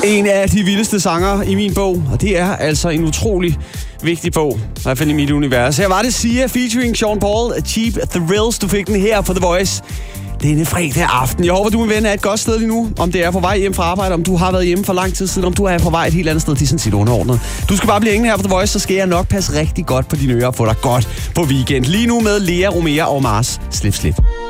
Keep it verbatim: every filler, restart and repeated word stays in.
En af de vildeste sanger i min bog, og det er altså en utrolig vigtig bog, i hvert fald i mit univers. Her var det Sia featuring Sean Paul, Cheap Thrills. Du fik den her på The Voice denne fredag aften. Jeg håber, du min ven er et godt sted lige nu. Om det er på vej hjem fra arbejde, om du har været hjemme for lang tid siden, om du er på vej et helt andet sted, det er sådan set underordnet. Du skal bare blive hængende her på The Voice, så skal jeg nok passe rigtig godt på dine ører og få dig godt på weekend. Lige nu med Lea Romea og Mars. Slip, slip.